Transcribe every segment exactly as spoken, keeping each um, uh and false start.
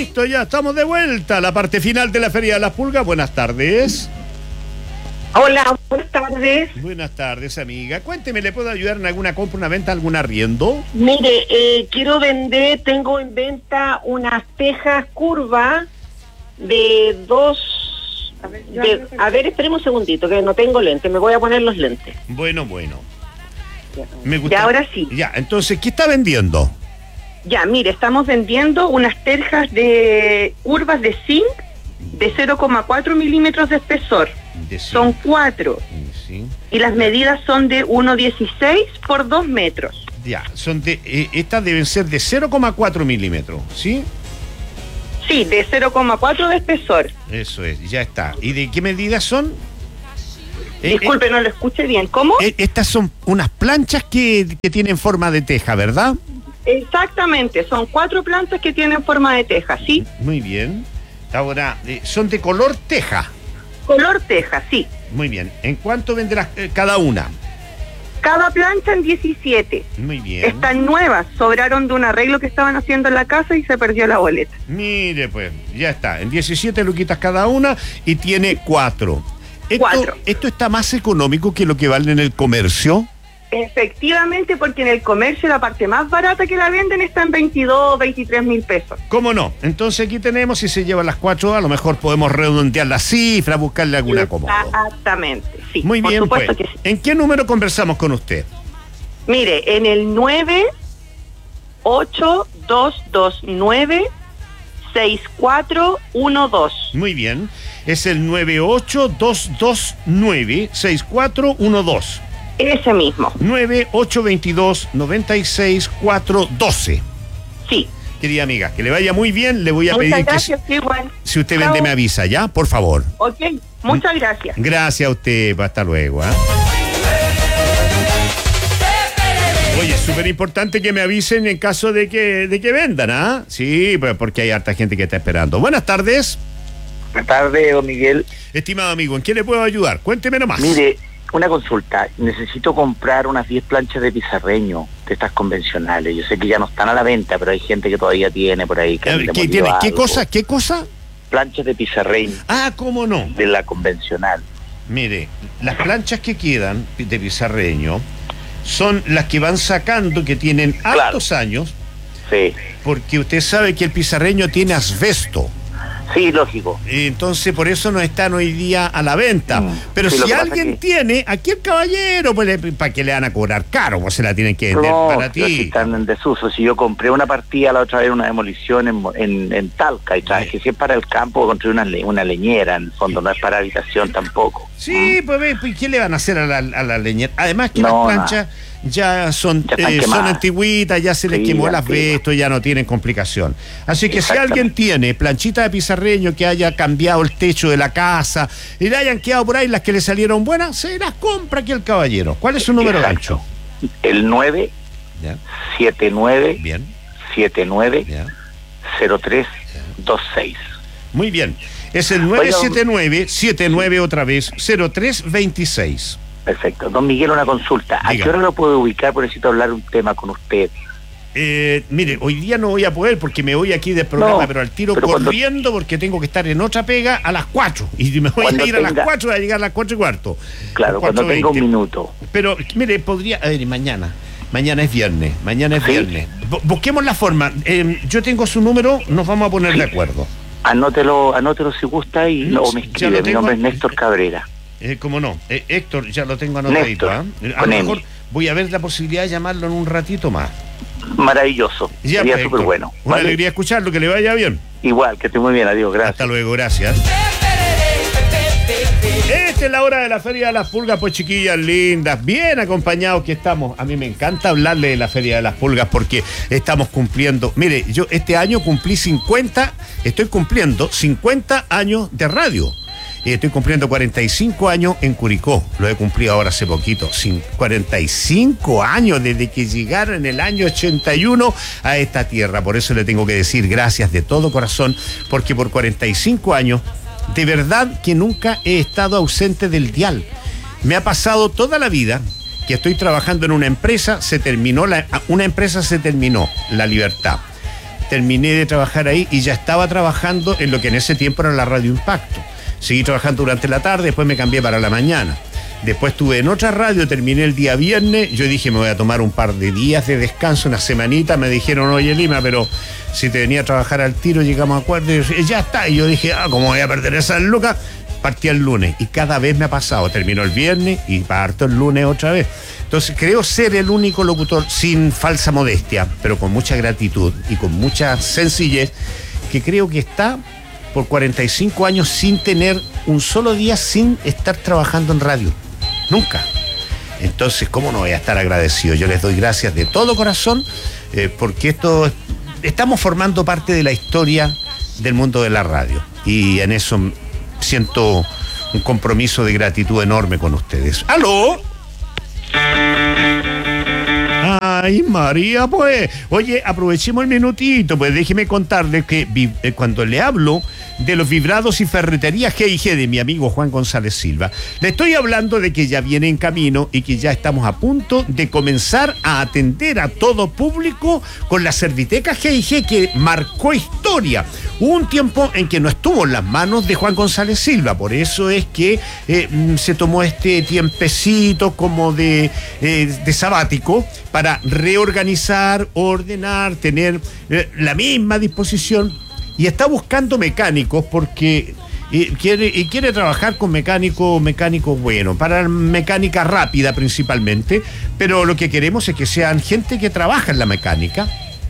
Listo, ya estamos de vuelta a la parte final de la Feria de las Pulgas. Buenas tardes. Hola, buenas tardes. Buenas tardes, amiga. Cuénteme, ¿le puedo ayudar en alguna compra, una venta, algún arriendo? Mire, eh, quiero vender, tengo en venta unas tejas curvas de dos... A ver, de, a ver, esperemos un segundito, que no tengo lentes, me voy a poner los lentes. Bueno, bueno. Me gusta. Y ahora sí. Ya, entonces, ¿qué está vendiendo? Ya, mire, estamos vendiendo unas tejas de curvas de zinc de cero coma cuatro milímetros de espesor. De zinc. Son cuatro. Sí. Y las medidas son de uno coma dieciséis por dos metros. Ya, son de, eh, estas deben ser de cero coma cuatro milímetros, ¿sí? Sí, de cero coma cuatro de espesor. Eso es, ya está. ¿Y de qué medidas son? Eh, Disculpe, eh, no lo escuché bien. ¿Cómo? eh, estas son unas planchas que, que tienen forma de teja, ¿verdad? Exactamente, son cuatro plantas que tienen forma de teja, ¿sí? Muy bien. Ahora, eh, son de color teja. Color teja, sí. Muy bien. ¿En cuánto venderás eh, cada una? Cada plancha en diecisiete. Muy bien. Están nuevas, sobraron de un arreglo que estaban haciendo en la casa y se perdió la boleta. Mire, pues, ya está. En diecisiete luquitas cada una y tiene cuatro. Esto, Cuatro. ¿Esto está más económico que lo que vale en el comercio? Efectivamente, porque en el comercio la parte más barata que la venden está en veintidós, veintitrés mil pesos. ¿Cómo no? Entonces aquí tenemos, si se llevan las cuatro, a lo mejor podemos redondear la cifra, buscarle alguna acomodo. Exactamente, sí. Muy bien, por pues. supuesto que sí. ¿En qué número conversamos con usted? Mire, en el nueve ocho dos dos nueve seis cuatro uno dos. Muy bien. Es el nueve ocho dos dos nueve seis cuatro uno dos. Ese mismo. nueve ocho dos dos nueve seis cuatro uno dos. Sí. Querida amiga, que le vaya muy bien. Le voy a Muchas pedir gracias, que igual. si usted Chao. vende me avisa, ¿ya? Por favor. Ok, muchas gracias. Gracias a usted. Hasta luego. ¿eh? Oye, es súper importante que me avisen en caso de que, de que vendan, ¿ah? Sí, pues porque hay harta gente que está esperando. Buenas tardes. Buenas tardes, don Miguel. Estimado amigo, ¿en qué le puedo ayudar? Cuénteme nomás. Mire, una consulta. Necesito comprar unas diez planchas de pizarreño, de estas convencionales. Yo sé que ya no están a la venta, pero hay gente que todavía tiene por ahí. Que A ver, ¿qué, tiene, ¿Qué cosa? ¿Qué cosa? Planchas de pizarreño. Ah, ¿cómo no? De la convencional. Mire, las planchas que quedan de pizarreño son las que van sacando, que tienen Claro. hartos años, Sí. porque usted sabe que el pizarreño tiene asbesto. Sí, lógico. Entonces, por eso no están hoy día a la venta. Mm, Pero sí, lo si que pasa alguien que- tiene, aquí el caballero, pues, le- ¿para qué le van a cobrar caro? Pues se la tienen que vender No, para pero si ti. están en desuso. Si yo compré una partida la otra vez, una demolición en, en, en Talca, y traje, si es para el campo, construir una, le- una leñera, en el fondo, no es para habitación tampoco. Sí, pues, ve, pues, ¿qué le van a hacer a la, a la leñera? Además que No, las planchas ya son, Ya están eh, son quemadas. antiguitas, ya se les Sí, quemó el antiguas. asbesto, ya no tienen complicación. Así que si Exactamente. alguien tiene planchita de pizarreño que haya cambiado el techo de la casa y le hayan quedado por ahí las que le salieron buenas, se las compra aquí el caballero. ¿Cuál es su número de Exacto. gancho? El nueve Ya, siete nueve bien, siete nueve ya. cero tres dos seis. Muy bien. Es el nueve siete nueve, siete nueve otra vez, cero tres veintiséis. Perfecto. Don Miguel, una consulta. ¿A Diga. qué hora lo puedo ubicar? Porque necesito hablar un tema con usted. Eh, mire, hoy día no voy a poder porque me voy aquí del programa, No, pero al tiro pero cuando- corriendo porque tengo que estar en otra pega a las cuatro. Y me voy a Cuando ir a las tenga- cuatro, voy a llegar a las cuatro y cuarto. Claro, cuando tenga un minuto. Pero, mire, podría... A ver, mañana. Mañana es viernes. Mañana es Sí. viernes. Bu- busquemos la forma. Eh, yo tengo su número, nos vamos a poner Sí. de acuerdo. Anótelo, anótelo si gusta y No, o me ya lo escribe. Mi tengo. nombre es Néstor Cabrera. Eh, ¿Cómo no? Eh, Héctor, ya lo tengo anotadito. Néstor, ¿ah? A con lo M. mejor voy a ver la posibilidad de llamarlo en un ratito más. Maravilloso. Ya, Sería pues, súper Héctor, bueno. Una ¿vale? alegría escucharlo, que le vaya bien. Igual, que esté muy bien. Adiós, gracias. Hasta luego, gracias. Esta es la hora de la Feria de las Pulgas, pues chiquillas lindas, bien acompañados que estamos. A mí me encanta hablarle de la Feria de las Pulgas porque estamos cumpliendo. Mire, yo este año cumplí cincuenta, estoy cumpliendo cincuenta años de radio. Y estoy cumpliendo cuarenta y cinco años en Curicó. Lo he cumplido ahora hace poquito. Sin cuarenta y cinco años desde que llegaron en el año ochenta y uno a esta tierra. Por eso le tengo que decir gracias de todo corazón, porque por cuarenta y cinco años, de verdad que nunca he estado ausente del dial. Me ha pasado toda la vida que estoy trabajando en una empresa, se terminó la, una empresa se terminó, La Libertad. terminé de trabajar ahí y ya estaba trabajando en lo que en ese tiempo era la Radio Impacto. Seguí trabajando durante la tarde, después me cambié para la mañana. Después estuve en otra radio, terminé el día viernes. Yo dije, me voy a tomar un par de días de descanso, una semanita. Me dijeron, oye, Lima, pero si te venía a trabajar al tiro, llegamos a acuerdo. Y yo, ya está. Y yo dije, ah, ¿cómo voy a perder esas lucas? Partí el lunes. Y cada vez me ha pasado. Terminó el viernes y parto el lunes otra vez. Entonces, creo ser el único locutor, sin falsa modestia, pero con mucha gratitud y con mucha sencillez, que creo que está por cuarenta y cinco años sin tener un solo día sin estar trabajando en radio. Nunca. Entonces, ¿cómo no voy a estar agradecido? Yo les doy gracias de todo corazón, eh, porque esto estamos formando parte de la historia del mundo de la radio. Y en eso siento un compromiso de gratitud enorme con ustedes. ¡Aló! Ay, María, pues. Oye, aprovechemos el minutito, pues déjeme contarles que vi, eh, cuando le hablo de los vibrados y ferreterías G y G de mi amigo Juan González Silva, le estoy hablando de que ya viene en camino y que ya estamos a punto de comenzar a atender a todo público con la Serviteca G y G, que marcó historia. Hubo un tiempo en que no estuvo en las manos de Juan González Silva, por eso es que eh, se tomó este tiempecito como de, eh, de sabático para reorganizar, ordenar, tener eh, la misma disposición. Y está buscando mecánicos porque y quiere, y quiere trabajar con mecánicos, mecánicos buenos, para mecánica rápida principalmente, pero lo que queremos es que sean gente que trabaja en la mecánica.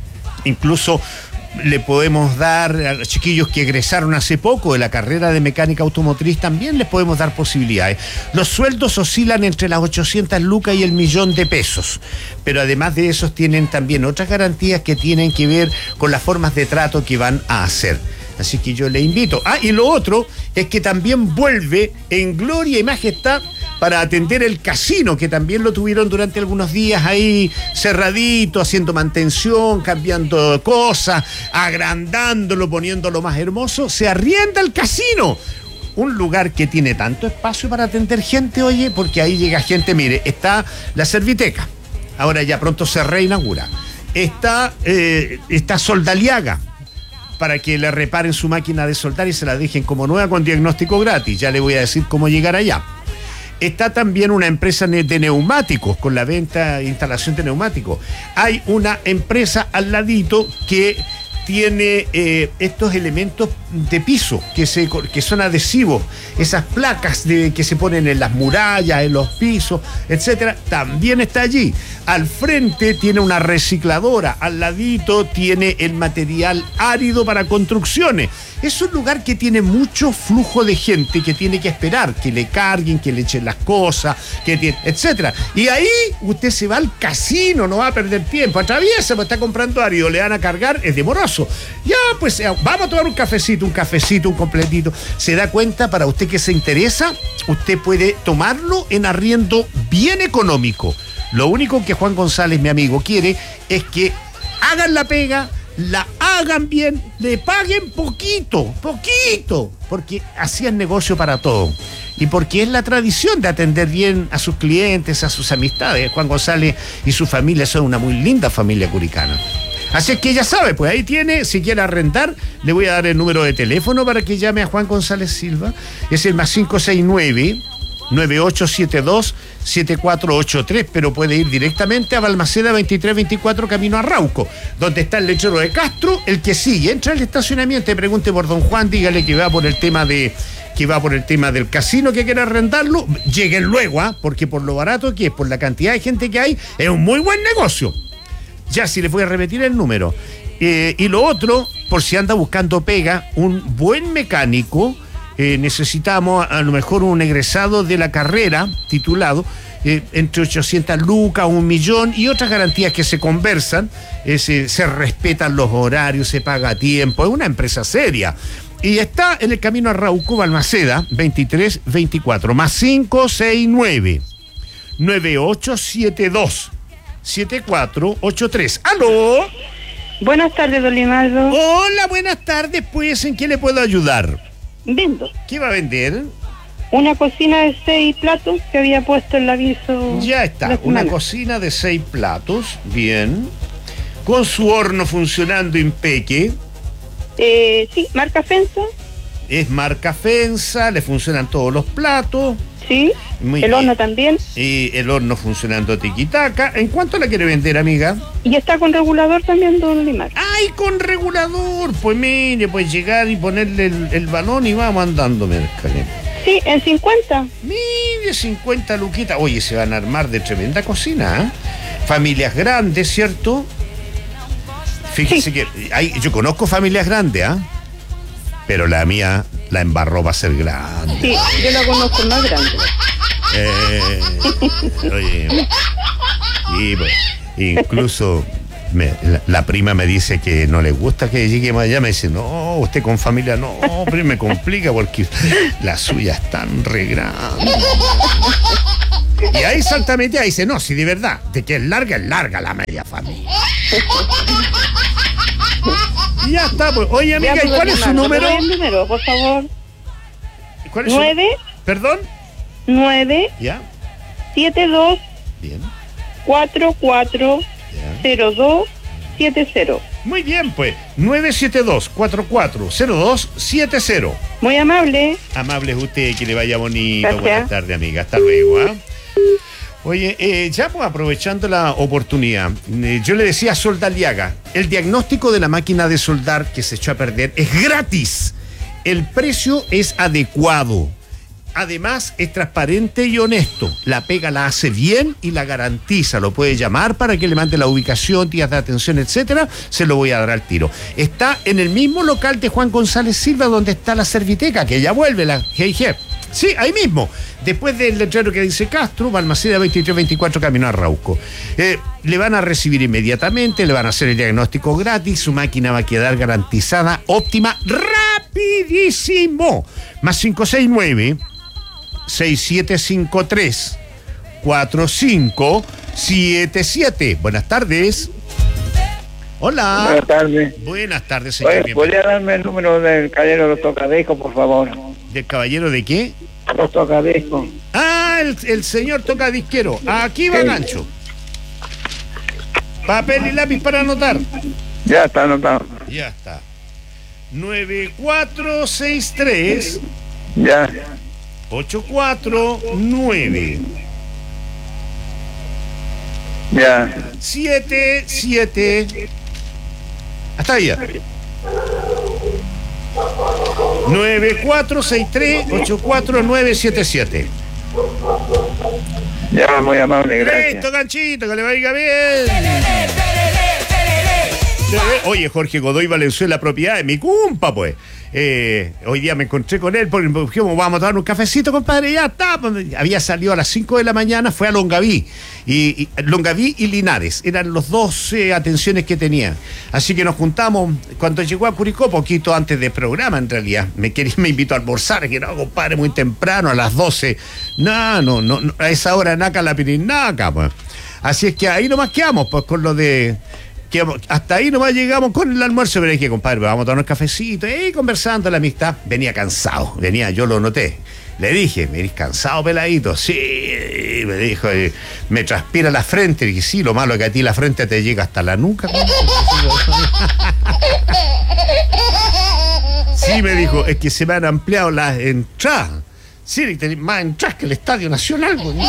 Incluso le podemos dar a los chiquillos que egresaron hace poco de la carrera de mecánica automotriz, también les podemos dar posibilidades. Los sueldos oscilan entre las ochocientas lucas y el millón de pesos, pero además de esos tienen también otras garantías que tienen que ver con las formas de trato que van a hacer. Así que yo le invito. Ah, y lo otro es que también vuelve en gloria y majestad para atender el casino, que también lo tuvieron durante algunos días ahí cerradito, haciendo mantención, cambiando cosas, agrandándolo, poniéndolo más hermoso. Se arrienda el casino. Un lugar que tiene tanto espacio para atender gente, oye, porque ahí llega gente. Mire, está la Serviteca, ahora ya pronto se reinaugura. Está, eh, está Soldaliaga, para que le reparen su máquina de soldar y se la dejen como nueva con diagnóstico gratis. Ya le voy a decir cómo llegar allá. Está también una empresa de neumáticos, con la venta e instalación de neumáticos. Hay una empresa al ladito que tiene eh, estos elementos de piso que, se, que son adhesivos, esas placas de, que se ponen en las murallas, en los pisos, etcétera, también está allí. Al frente tiene una recicladora, al ladito tiene el material árido para construcciones. Es un lugar que tiene mucho flujo de gente que tiene que esperar, que le carguen, que le echen las cosas, que tiene, etcétera. Y ahí usted se va al casino, no va a perder tiempo, atraviesa, pues está comprando árido, le van a cargar, es demoroso. Ya, pues vamos a tomar un cafecito, un cafecito, un completito. Se da cuenta, para usted que se interesa, usted puede tomarlo en arriendo bien económico. Lo único que Juan González, mi amigo, quiere es que hagan la pega, la hagan bien, le paguen poquito, poquito, porque así es negocio para todo. Y porque es la tradición de atender bien a sus clientes, a sus amistades. Juan González y su familia son una muy linda familia curicana. Así es que ya sabe, pues ahí tiene, si quiere arrendar, le voy a dar el número de teléfono para que llame a Juan González Silva. Es el más cinco seis nueve, nueve ocho siete dos, siete cuatro ocho tres, pero puede ir directamente a Balmaceda veintitrés veinticuatro, camino a Rauco, donde está el lechero de Castro, el que sigue. Entra al estacionamiento y pregunte por don Juan, dígale que va por el tema de... que va por el tema del casino, que quiere arrendarlo. Lleguen luego, ¿ah? Porque por lo barato que es, por la cantidad de gente que hay, es un muy buen negocio. Ya, si les voy a repetir el número. Eh, y lo otro, por si anda buscando pega, un buen mecánico, eh, necesitamos a lo mejor un egresado de la carrera, titulado, eh, entre ochocientas lucas, un millón, y otras garantías que se conversan, eh, se, se respetan los horarios, se paga a tiempo, es una empresa seria. Y está en el camino a Rauco, Balmaceda, veintitrés veinticuatro, más cinco seis nueve, nueve ocho siete dos, siete cuatro ocho tres. ¡Aló! Buenas tardes, don Limardo. Hola, buenas tardes, pues, ¿en qué le puedo ayudar? Vendo. ¿Qué va a vender? Una cocina de seis platos que había puesto el aviso. Ya está, la una semana. cocina de seis platos, bien. con su horno funcionando impeque. Eh, sí, marca Fensa. Es marca Fensa, le funcionan todos los platos. Sí, Muy el bien. horno también. Y el horno funcionando tiquitaca. ¿En cuánto la quiere vender, amiga? Y está con regulador también, don Limar. ¡Ay, con regulador! Pues mire, pues llegar y ponerle el, el balón y vamos andando, mercadero. Sí, en cincuenta. Mire, cincuenta luquitas. Oye, se van a armar de tremenda cocina, ¿eh? Familias grandes, ¿cierto? Fíjese Sí. que hay, yo conozco familias grandes, ¿ah? Pero la mía la embarró va a ser grande. Sí, yo la conozco más grande. Eh, oye, y, pues, incluso me- la, la prima me dice que no le gusta que lleguemos allá. Me dice, no, usted con familia no, pero me complica porque la suya es tan re grande. Y ahí saltamente dice, no, si de verdad, de que es larga, es larga la media familia. Y ya está, pues. Oye, amiga, Ya, ¿y cuál don es su Limar, número? ¿me doy el número, por favor? ¿Cuál es su- Nueve, ¿Perdón? nueve, Ya, siete, dos, bien. cuatro, cuatro, Ya. cero, dos, siete, cero. Muy bien, pues. nueve siete dos, cuatro cuatro cero dos siete cero. Muy amable. Amable es usted, que le vaya bonito. Gracias. Buenas tardes, amiga. Hasta luego, ¿ah? Oye, eh, ya pues aprovechando la oportunidad, eh, yo le decía a Soldaliaga, el diagnóstico de la máquina de soldar que se echó a perder es gratis. El precio es adecuado. Además, es transparente y honesto. La pega la hace bien y la garantiza. Lo puede llamar para que le mande la ubicación, días de atención, etcétera. Se lo voy a dar al tiro. Está en el mismo local de Juan González Silva, donde está la Serviteca, que ya vuelve, la G I G. Sí, ahí mismo. Después del letrero que dice Castro, Balmaceda veintitrés veinticuatro, camino a Rauco. Eh, le van a recibir inmediatamente, le van a hacer el diagnóstico gratis, su máquina va a quedar garantizada, óptima, rapidísimo. Más cinco seis nueve, seis siete cinco tres, cuatro cinco siete siete. Buenas tardes. Hola. Buenas tardes. Buenas tardes, señor. Oye, Bienvenido. ¿podría darme el número del caballero de los tocadiscos, por favor? ¿Del caballero de qué? Los tocadiscos. Ah, el, el señor tocadisquero. Aquí va Sí. Gancho. Papel y lápiz para anotar. Ya está anotado. Ya está. nueve cuatro seis tres, Ya. ocho cuatro nueve, Ya. siete siete. Hasta ahí ya. nueve cuatro seis tres, ocho cuatro nueve siete siete. Ya, muy amable, gracias. Listo, Ganchito, que le vaya bien. Oye, Jorge Godoy Valenzuela, propiedad de mi cumpa, pues. Eh, hoy día me encontré con él porque dijimos, vamos a tomar un cafecito, compadre. Ya está. Había salido a las cinco de la mañana, fue a Longaví. Y, y Longaví y Linares eran los dos eh, atenciones que tenía. Así que nos juntamos cuando llegó a Curicó, poquito antes del programa, en realidad. Me, quería, me invitó a almorzar, que no, compadre, muy temprano, a las doce. No, no, no, no, a esa hora naca la pirinaca, pues. Así es que ahí nomás quedamos, pues, con lo de. Que hasta ahí nomás llegamos con el almuerzo, pero es que, compadre, vamos a tomar un cafecito y conversando la amistad. Venía cansado, venía, yo lo noté. Le dije, ¿venís cansado, peladito? Sí, me dijo, eh, me transpira la frente. Y dije, sí, lo malo es que a ti la frente te llega hasta la nuca. Sí, me dijo, es que se me han ampliado las entradas. Sí, tenés más entradas que el Estadio Nacional. Pues.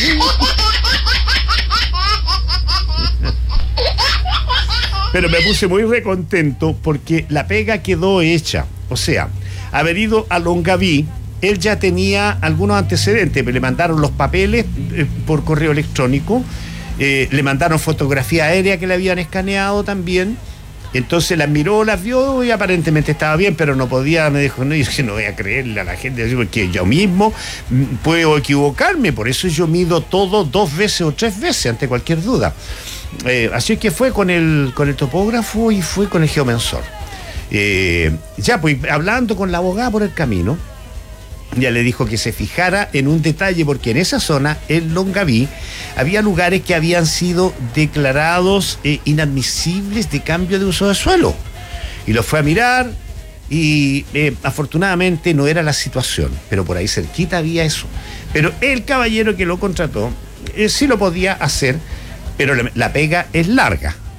Pero me puse muy recontento porque la pega quedó hecha. O sea, haber ido a Longaví, él ya tenía algunos antecedentes, le mandaron los papeles eh, por correo electrónico, eh, le mandaron fotografía aérea que le habían escaneado también. Entonces las miró, las vio y aparentemente estaba bien, pero no podía, me dijo, no, yo que no voy a creerle a la gente, porque yo mismo mm, puedo equivocarme, por eso yo mido todo dos veces o tres veces ante cualquier duda. Eh, así que fue con el, con el topógrafo y fue con el geomensor. Eh, ya, pues hablando con la abogada por el camino, ya le dijo que se fijara en un detalle, porque en esa zona, en Longaví, había lugares que habían sido declarados eh, inadmisibles de cambio de uso de suelo. Y lo fue a mirar y eh, afortunadamente no era la situación, pero por ahí cerquita había eso. Pero el caballero que lo contrató eh, sí lo podía hacer, pero la, la pega es larga.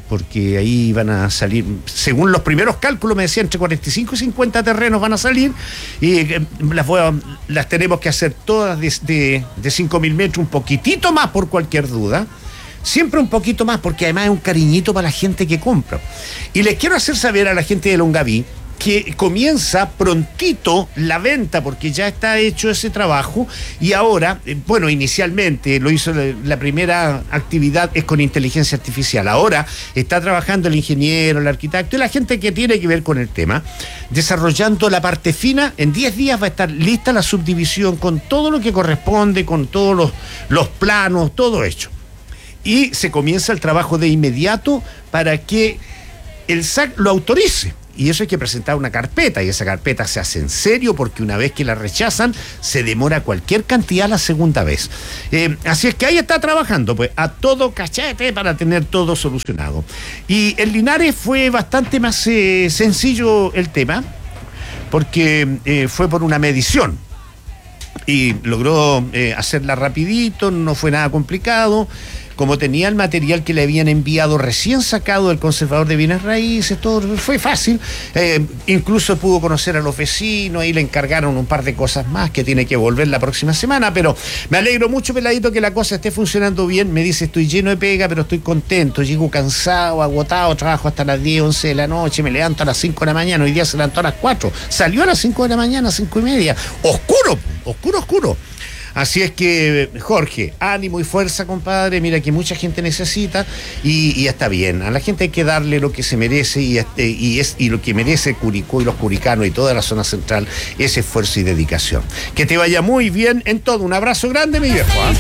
porque ahí van a salir, según los primeros cálculos me decían, entre cuarenta y cinco y cincuenta terrenos van a salir, y eh, las, voy a, las tenemos que hacer todas de, de, de cinco mil metros, un poquitito más por cualquier duda. Siempre un poquito más, porque además es un cariñito para la gente que compra. Y les quiero hacer saber a la gente de Longaví que comienza prontito la venta, porque ya está hecho ese trabajo, y ahora, eh, bueno, inicialmente lo hizo la, la primera actividad es con inteligencia artificial. Ahora está trabajando el ingeniero, el arquitecto y la gente que tiene que ver con el tema, desarrollando la parte fina. En diez días va a estar lista la subdivisión con todo lo que corresponde, con todos los, los planos, todo hecho. Y se comienza el trabajo de inmediato para que el S A C lo autorice. Y eso hay que presentar una carpeta, y esa carpeta se hace en serio, porque una vez que la rechazan, se demora cualquier cantidad la segunda vez. Eh, así es que ahí está trabajando, pues, a todo cachete para tener todo solucionado. Y en Linares fue bastante más eh, sencillo el tema, porque eh, fue por una medición. Y logró eh, hacerla rapidito, no fue nada complicado. Como tenía el material que le habían enviado recién sacado del conservador de bienes raíces, todo fue fácil. Eh, incluso pudo conocer a los vecinos, ahí le encargaron un par de cosas más que tiene que volver la próxima semana, pero me alegro mucho, Peladito, que la cosa esté funcionando bien. Me dice, estoy lleno de pega, pero estoy contento, llego cansado, agotado, trabajo hasta las diez, once de la noche, me levanto a las cinco de la mañana, hoy día se levantó a las cuatro, salió a las cinco de la mañana, cinco y media, oscuro, oscuro, oscuro. Así es que, Jorge, ánimo y fuerza, compadre. Mira que mucha gente necesita, y, y está bien. A la gente hay que darle lo que se merece, y, este, y, es, y lo que merece Curicó y los curicanos y toda la zona central, es esfuerzo y dedicación. Que te vaya muy bien en todo. Un abrazo grande, mi viejo. ¿eh?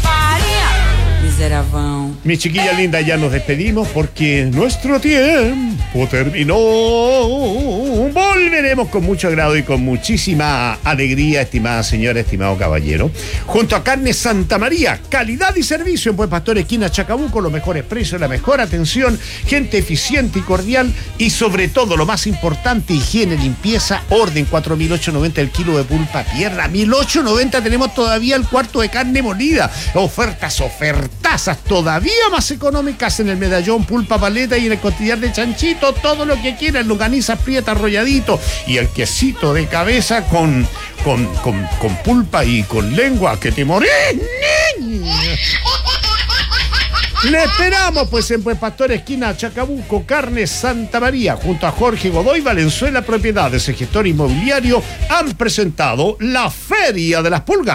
Mi chiquilla linda, ya nos despedimos porque nuestro tiempo terminó. Volveremos con mucho agrado y con muchísima alegría, estimada señora, estimado caballero, junto a Carne Santa María, calidad y servicio en Buen Pastor, esquina Chacabuco, los mejores precios, la mejor atención, gente eficiente y cordial, y sobre todo, lo más importante, higiene, limpieza, orden. Cuatro mil ochocientos noventa el kilo de pulpa tierra, mil ochocientos noventa tenemos todavía el cuarto de carne molida, ofertas, ofertazas todavía más económicas en el medallón, pulpa paleta y en el costillar de chanchito, todo lo que quieran, longaniza prieta, arrolladito, y el quesito de cabeza con, con, con, con pulpa y con lengua, que te morís, niña. Le esperamos, pues, en Buen Pastor, esquina Chacabuco, Carne Santa María, junto a Jorge Godoy Valenzuela Propiedades, el gestor inmobiliario, han presentado la Feria de las Pulgas.